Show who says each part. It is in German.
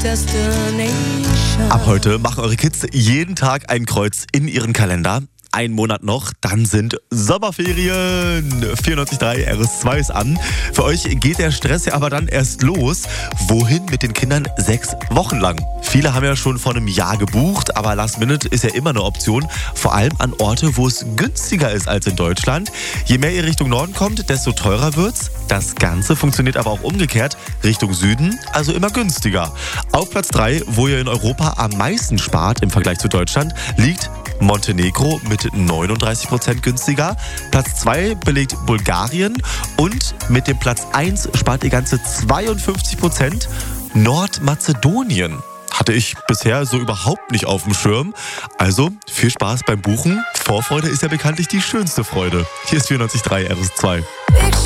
Speaker 1: Ab heute machen eure Kids jeden Tag ein Kreuz in ihren Kalender. Ein Monat noch, dann sind Sommerferien. 94.3 RS2 ist an. Für euch geht der Stress ja aber dann erst los. Wohin mit den Kindern 6 Wochen lang? Viele haben ja schon vor einem Jahr gebucht, aber Last Minute ist ja immer eine Option. Vor allem an Orte, wo es günstiger ist als in Deutschland. Je mehr ihr Richtung Norden kommt, desto teurer wird's. Das Ganze funktioniert aber auch umgekehrt. Richtung Süden, also immer günstiger. Auf Platz 3, wo ihr in Europa am meisten spart im Vergleich zu Deutschland, liegt Montenegro mit 39% günstiger. Platz 2 belegt Bulgarien und mit dem Platz 1 spart ihr ganze 52% Nordmazedonien. Hatte ich bisher so überhaupt nicht auf dem Schirm. Also viel Spaß beim Buchen. Vorfreude ist ja bekanntlich die schönste Freude. Hier ist 94.3 RS2.